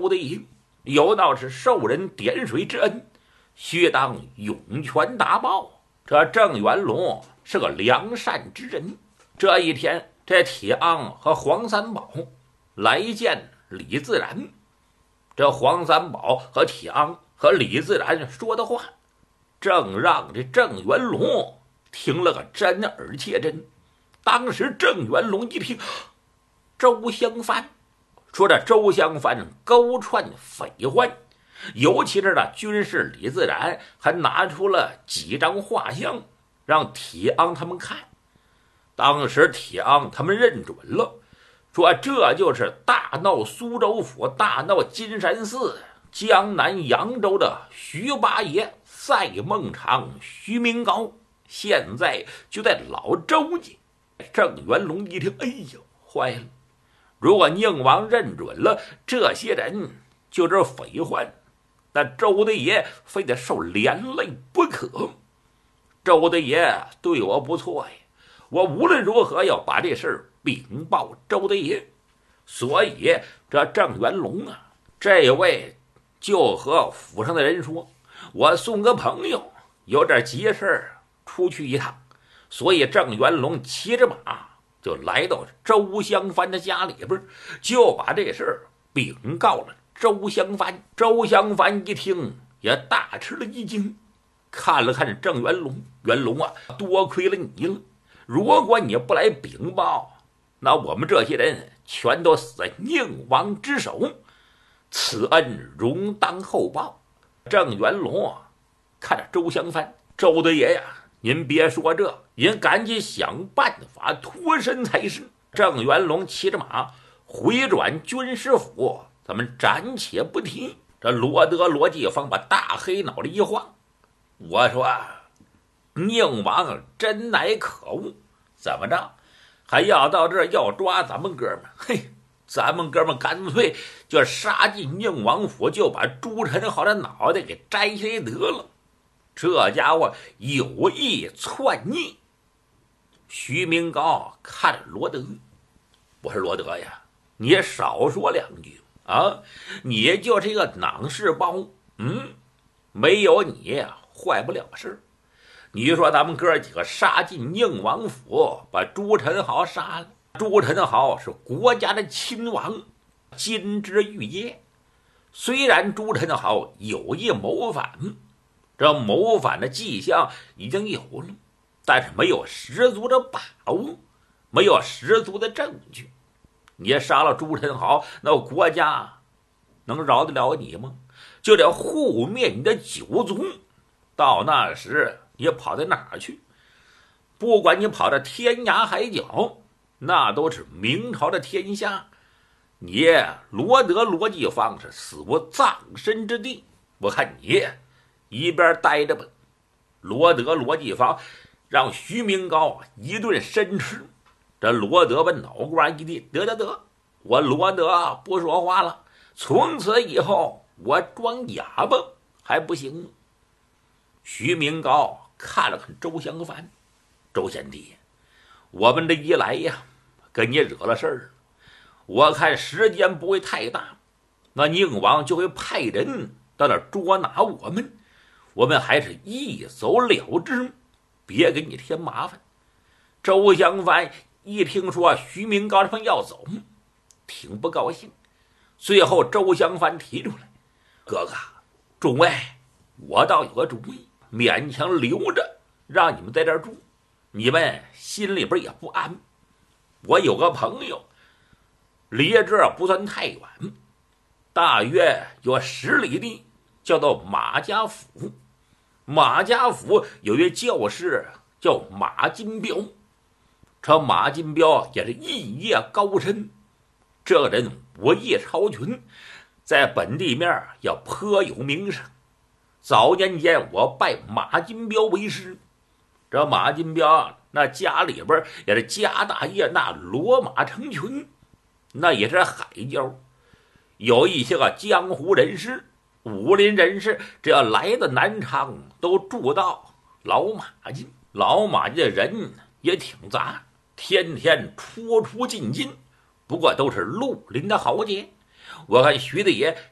周大爷有道是受人点水之恩，须当涌泉大报。这郑元龙是个良善之人。这一天，这铁昂和黄三宝来见李自然。这黄三宝和铁昂和李自然说的话，正让这郑元龙听了个真耳切真。当时郑元龙一听，周香帆说这周香帆勾串匪患，尤其是那军士李自然还拿出了几张画像让铁昂他们看。当时铁昂他们认准了，说这就是大闹苏州府、大闹金山寺、江南扬州的徐八爷赛孟尝、徐明高，现在就在老周家。郑元龙一听，哎呦，坏了！如果宁王认准了这些人就是匪患，那周大爷非得受连累不可。周大爷对我不错呀，我无论如何要把这事禀报周大爷。所以这郑元龙啊，这位就和府上的人说，我送个朋友有点急事出去一趟。所以郑元龙骑着马就来到周香帆的家里边，就把这事禀告了周香帆。周香帆一听也大吃了一惊，看了看郑元龙，元龙啊，多亏了你了，如果你不来禀报，那我们这些人全都死在宁王之手，此恩容当厚报。郑元龙看着周香帆，周大爷呀，您别说这，您赶紧想办法脱身才是。郑元龙骑着马回转军师府，咱们暂且不提。这罗德罗继芳把大黑脑袋一晃，我说宁王真乃可恶，怎么着还要到这儿要抓咱们哥们？嘿，咱们哥们干脆就杀进宁王府，就把朱宸濠的脑袋给摘下来得了。这家伙有意篡逆。徐明高看着罗德，我说罗德呀，你少说两句啊！你就是一个囊事包，没有你坏不了事。你说咱们哥几个杀进宁王府，把朱宸濠杀了。朱宸濠是国家的亲王，金枝玉叶。虽然朱宸濠有意谋反，这谋反的迹象已经有了，但是没有十足的把握，没有十足的证据。你杀了朱宸濠，那国家能饶得了你吗？就得护灭你的九族。到那时你跑到哪儿去？不管你跑到天涯海角，那都是明朝的天下。你罗德罗继芳是死无葬身之地。我看你一边待着吧。罗德罗继芳让徐明高一顿申斥。这罗德把脑瓜一低，得，我罗德不说话了，从此以后我装哑巴还不行吗？徐明高看了看周香帆，周贤弟，我们这一来呀，跟你惹了事儿，我看时间不会太大，那宁王就会派人到那捉拿我们，我们还是一走了之，别给你添麻烦。周香帆一听说徐明高他们要走，挺不高兴。最后周香帆提出来，哥哥众位，我倒有个主意，勉强留着让你们在这儿住，你们心里边也不安。我有个朋友离这儿不算太远，大约有10里地，叫做马家府。马家府有位教士叫马金彪，这马金彪也是艺业高深，这个人武艺超群，在本地面也颇有名声。早年间我拜马金彪为师，这马金彪那家里边也是家大业大，骡马成群，那也是海交。有一些个江湖人士、武林人士，只要来到南昌，都住到老马家。老马家的人也挺杂，天天出进，不过都是绿林的豪杰。我看徐大爷